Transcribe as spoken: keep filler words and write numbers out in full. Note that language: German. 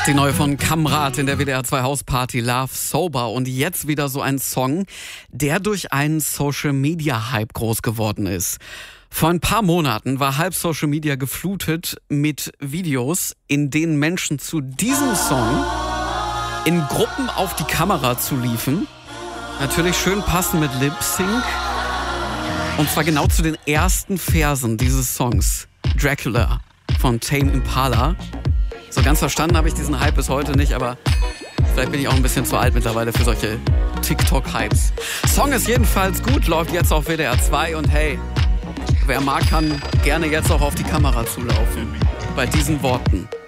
Die neue von Kamrat in der W D R zwei Hausparty, Love Sober. Und jetzt wieder so ein Song, der durch einen Social-Media-Hype groß geworden ist. Vor ein paar Monaten war halb Social Media geflutet mit Videos, in denen Menschen zu diesem Song in Gruppen auf die Kamera zuliefen. Natürlich schön passend mit Lip-Sync. Und zwar genau zu den ersten Versen dieses Songs. Dracula von Tame Impala. So ganz verstanden habe ich diesen Hype bis heute nicht, aber vielleicht bin ich auch ein bisschen zu alt mittlerweile für solche TikTok-Hypes. Song ist jedenfalls gut, läuft jetzt auf W D R zwei und hey, wer mag, kann gerne jetzt auch auf die Kamera zulaufen. Bei diesen Worten.